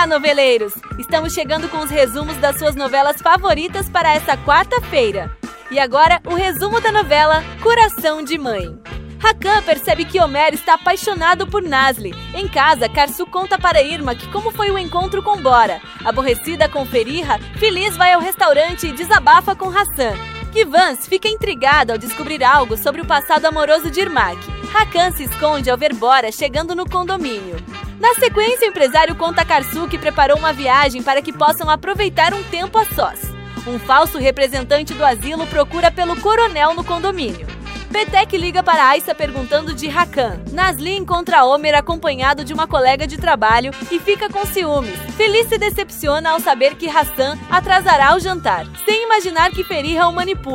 Olá, noveleiros! Estamos chegando com os resumos das suas novelas favoritas para essa quarta-feira. E agora, o resumo da novela Coração de Mãe. Hakan percebe que Homer está apaixonado por Nasli. Em casa, Karsu conta para Irma que como foi o encontro com Bora. Aborrecida com Feriha, Feliz vai ao restaurante e desabafa com Hassan. Givans fica intrigado ao descobrir algo sobre o passado amoroso de Irmak. Hakan se esconde ao ver Bora chegando no condomínio. Na sequência, o empresário conta a Karsu que preparou uma viagem para que possam aproveitar um tempo a sós. Um falso representante do asilo procura pelo coronel no condomínio. Petek liga para Aissa perguntando de Hakan. Nasli encontra Homer acompanhado de uma colega de trabalho e fica com ciúmes. Feliz se decepciona ao saber que Hassan atrasará o jantar, sem imaginar que Feriha o manipula.